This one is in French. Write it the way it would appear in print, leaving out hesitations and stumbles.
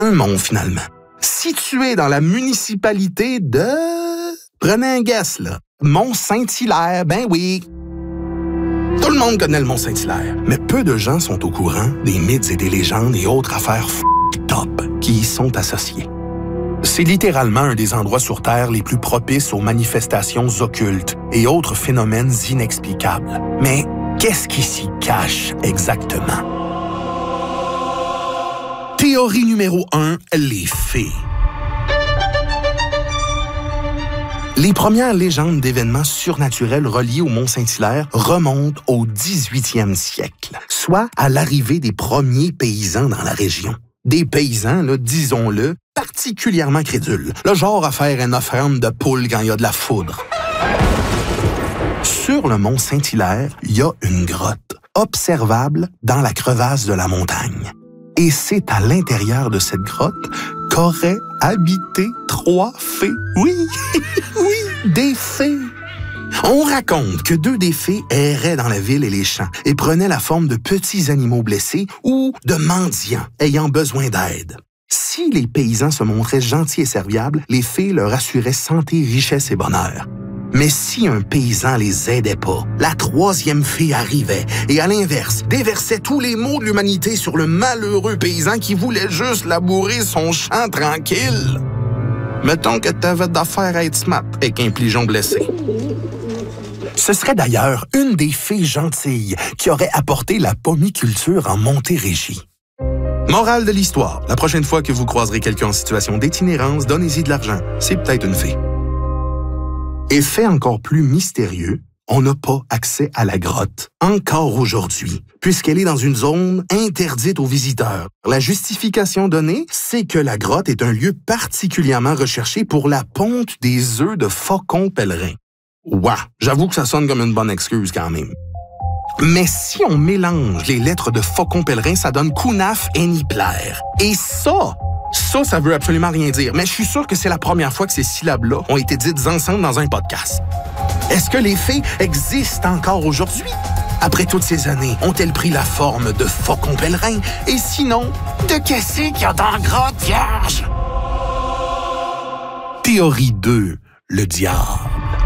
Un mont, finalement. Situé dans la municipalité de... Prenez un guess, là. Mont-Saint-Hilaire, ben oui. Tout le monde connaît le Mont-Saint-Hilaire, mais peu de gens sont au courant des mythes et des légendes et autres affaires top qui y sont associées. C'est littéralement un des endroits sur Terre les plus propices aux manifestations occultes et autres phénomènes inexplicables. Mais qu'est-ce qui s'y cache exactement? Théorie numéro 1, les fées. Les premières légendes d'événements surnaturels reliés au Mont-Saint-Hilaire remontent au 18e siècle, soit à l'arrivée des premiers paysans dans la région. Des paysans, là, disons-le, particulièrement crédules, le genre à faire une offrande de poule quand il y a de la foudre. Sur le Mont-Saint-Hilaire, il y a une grotte, observable dans la crevasse de la montagne. Et c'est à l'intérieur de cette grotte qu'auraient habité 3 fées. Oui, oui, des fées. On raconte que 2 des fées erraient dans la ville et les champs et prenaient la forme de petits animaux blessés ou de mendiants ayant besoin d'aide. Si les paysans se montraient gentils et serviables, les fées leur assuraient santé, richesse et bonheur. Mais si un paysan les aidait pas, la 3e fée arrivait et, à l'inverse, déversait tous les maux de l'humanité sur le malheureux paysan qui voulait juste labourer son champ tranquille. Mettons que t'avais d'affaires à être smart avec un pigeon blessé. Ce serait d'ailleurs une des fées gentilles qui aurait apporté la pomiculture en Montérégie. Morale de l'histoire, la prochaine fois que vous croiserez quelqu'un en situation d'itinérance, donnez-y de l'argent. C'est peut-être une fée. Et fait encore plus mystérieux, on n'a pas accès à la grotte, encore aujourd'hui, puisqu'elle est dans une zone interdite aux visiteurs. La justification donnée, c'est que la grotte est un lieu particulièrement recherché pour la ponte des œufs de faucons pèlerins. Ouah, j'avoue que ça sonne comme une bonne excuse quand même. Mais si on mélange les lettres de faucon pèlerin, ça donne Kunaf Eniplaire. Et ça veut absolument rien dire, mais je suis sûr que c'est la première fois que ces syllabes-là ont été dites ensemble dans un podcast. Est-ce que les fées existent encore aujourd'hui? Après toutes ces années, ont-elles pris la forme de faucons pèlerins? Et sinon, de qu'est-ce qu'il y a dans la grotte vierge? Théorie 2, le diable.